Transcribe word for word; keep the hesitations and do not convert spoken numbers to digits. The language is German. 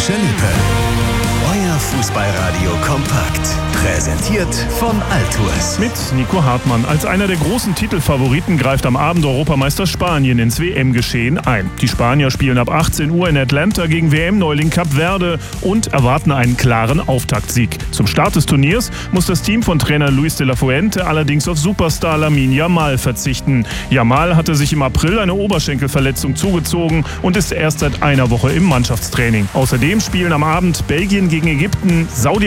Lippe. Euer Fußballradio kompakt. Präsentiert von Altours. Mit Nico Hartmann. Als einer der großen Titelfavoriten greift am Abend Europameister Spanien ins W M-Geschehen ein. Die Spanier spielen ab achtzehn Uhr in Atlanta gegen W M-Neuling Kap Verde und erwarten einen klaren Auftaktsieg. Zum Start des Turniers muss das Team von Trainer Luis de la Fuente allerdings auf Superstar Lamine Yamal verzichten. Yamal hatte sich im April eine Oberschenkelverletzung zugezogen und ist erst seit einer Woche im Mannschaftstraining. Außerdem spielen am Abend Belgien gegen Ägypten, Saudi